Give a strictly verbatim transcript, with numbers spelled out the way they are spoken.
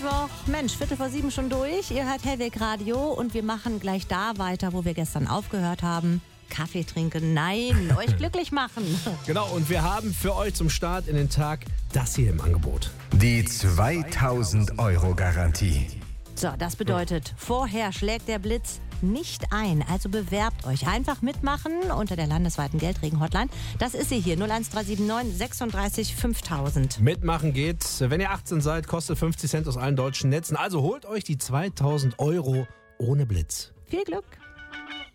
Mittwoch. Mensch, Viertel vor sieben schon durch. Ihr hört Hellweg Radio und wir machen gleich da weiter, wo wir gestern aufgehört haben. Kaffee trinken, nein, euch glücklich machen. Genau, und wir haben für euch zum Start in den Tag das hier im Angebot. Die zweitausend Euro Garantie. So, das bedeutet, vorher schlägt der Blitz nicht ein. Also bewerbt euch. Einfach mitmachen unter der landesweiten Geldregen-Hotline. Das ist sie hier, null eins drei sieben neun sechsunddreißig fünftausend. Mitmachen geht, wenn ihr achtzehn seid, kostet fünfzig Cent aus allen deutschen Netzen. Also holt euch die zweitausend Euro ohne Blitz. Viel Glück!